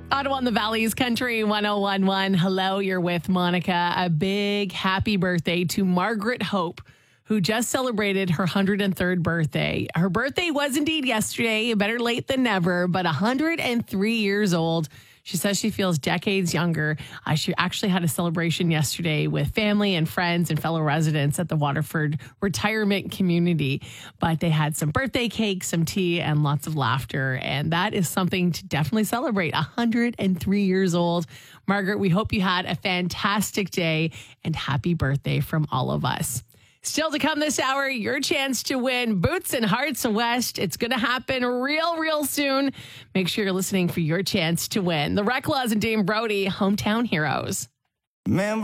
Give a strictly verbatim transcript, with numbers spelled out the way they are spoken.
Ottawa and the Valley's Country one oh one one. Hello, you're with Monica. A big happy birthday to Margaret Hope, who just celebrated her one hundred third birthday. Her birthday was indeed yesterday, better late than never, but one hundred three years old. She says she feels decades younger. Uh, she actually had a celebration yesterday with family and friends and fellow residents at the Waterford Retirement Community. But they had some birthday cake, some tea, and lots of laughter. And that is something to definitely celebrate. one hundred three years old. Margaret, we hope you had a fantastic day and happy birthday from all of us. Still to come this hour, your chance to win Boots and Hearts West. It's going to happen real, real soon. Make sure you're listening for your chance to win. The Reclaws and Dame Brody, Hometown Heroes. Man,